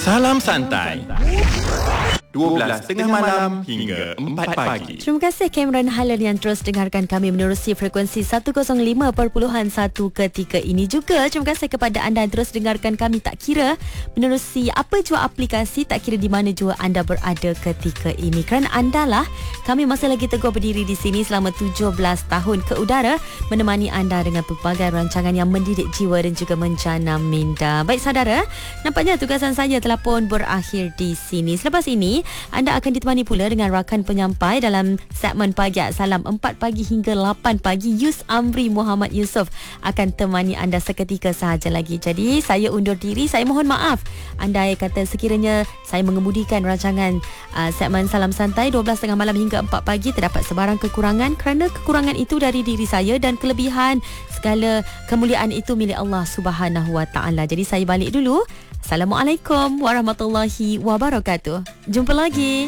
Salam Santai 12.30 malam hingga 4 pagi. Terima kasih Cameron Highland yang terus dengarkan kami menerusi frekuensi 105.1 ketika ini juga. Terima kasih kepada anda yang terus dengarkan kami tak kira menerusi apa jua aplikasi, tak kira di mana jua anda berada ketika ini. Kerana anda lah kami masih lagi teguh berdiri di sini selama 17 tahun ke udara menemani anda dengan pelbagai rancangan yang mendidik jiwa dan juga menjana minda. Baik saudara, nampaknya tugasan saya telah pun berakhir di sini. Selepas ini anda akan ditemani pula dengan rakan penyampai dalam segmen Pagi Salam 4 pagi hingga 8 pagi. Yus Amri Muhammad Yusof akan temani anda seketika sahaja lagi. Jadi saya undur diri, saya mohon maaf anda kata sekiranya saya mengemudikan rancangan segmen Salam Santai 12.30 malam hingga 4 pagi terdapat sebarang kekurangan, kerana kekurangan itu dari diri saya dan kelebihan segala kemuliaan itu milik Allah Subhanahu Wa Taala. Jadi saya balik dulu. Assalamualaikum warahmatullahi wabarakatuh. Jumpa lagi.